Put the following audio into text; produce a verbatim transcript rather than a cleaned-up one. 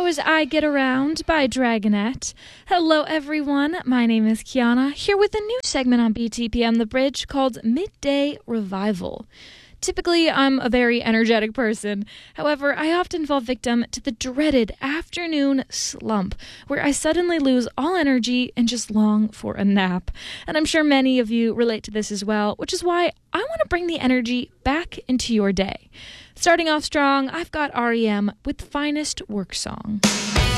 was I Get Around by Dragonette. Hello everyone, my name is Kiana, here with a new segment on B T P M The Bridge called Midday Revival. Typically, I'm a very energetic person. However, I often fall victim to the dreaded afternoon slump, where I suddenly lose all energy and just long for a nap. And I'm sure many of you relate to this as well, which is why I want to bring the energy back into your day. Starting off strong, I've got R E M with Finest Work Song.